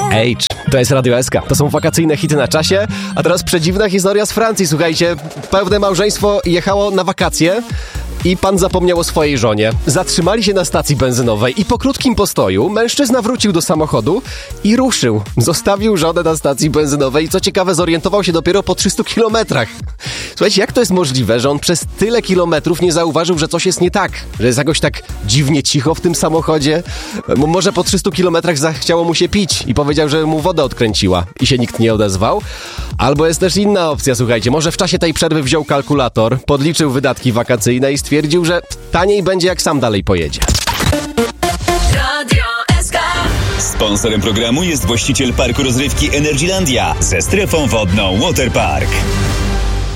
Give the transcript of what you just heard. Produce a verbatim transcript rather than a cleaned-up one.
Age, to jest Radio S K. To są wakacyjne hity na czasie, a teraz przedziwna historia z Francji. Słuchajcie, pewne małżeństwo jechało na wakacje i pan zapomniał o swojej żonie. Zatrzymali się na stacji benzynowej i po krótkim postoju mężczyzna wrócił do samochodu i ruszył. Zostawił żonę na stacji benzynowej i co ciekawe zorientował się dopiero po trzystu kilometrach. Słuchajcie, jak to jest możliwe, że on przez tyle kilometrów nie zauważył, że coś jest nie tak? Że jest jakoś tak dziwnie cicho w tym samochodzie? M- może po trzystu kilometrach zachciało mu się pić i powiedział, że mu wodę odkręciła i się nikt nie odezwał? Albo jest też inna opcja, słuchajcie, może w czasie tej przerwy wziął kalkulator, podliczył wydatki wakacyjne i stwierdził, że taniej będzie jak sam dalej pojedzie. Radio S K. Sponsorem programu jest właściciel parku rozrywki Energylandia ze strefą wodną Waterpark.